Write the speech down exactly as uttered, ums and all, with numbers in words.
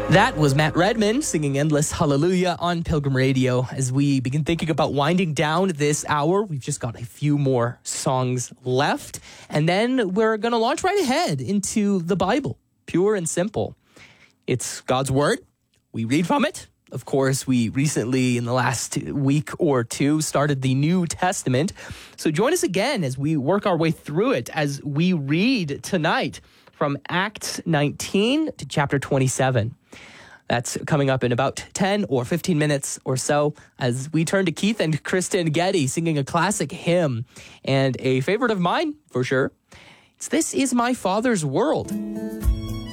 That was Matt Redman singing Endless Hallelujah on Pilgrim Radio. As we begin thinking about winding down this hour, we've just got a few more songs left. And then we're going to launch right ahead into the Bible, pure and simple. It's God's Word. We read from it. Of course, we recently, in the last week or two, started the New Testament. So join us again as we work our way through it, as we read tonight from Acts nineteen to chapter twenty-seven. That's coming up in about ten or fifteen minutes or so as we turn to Keith and Kristen Getty singing a classic hymn and a favorite of mine, for sure. It's This Is My Father's World.